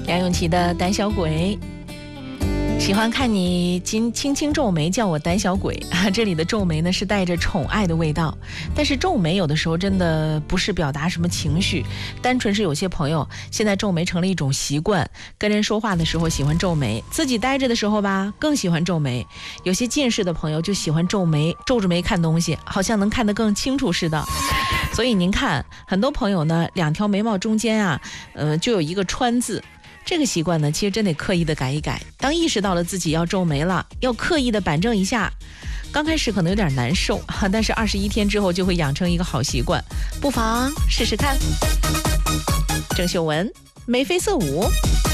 梁咏琪的胆小鬼，喜欢看你轻轻皱眉叫我胆小鬼这里的皱眉呢是带着宠爱的味道，但是皱眉有的时候真的不是表达什么情绪，单纯是有些朋友现在皱眉成了一种习惯，跟人说话的时候喜欢皱眉，自己待着的时候吧更喜欢皱眉，有些近视的朋友就喜欢皱眉，皱着眉看东西，好像能看得更清楚似的。所以您看很多朋友呢两条眉毛中间啊就有一个川字，这个习惯呢其实真得刻意的改一改，当意识到了自己要皱眉了，要刻意的板正一下，刚开始可能有点难受，但是21天之后就会养成一个好习惯，不妨试试看。郑秀文眉飞色舞。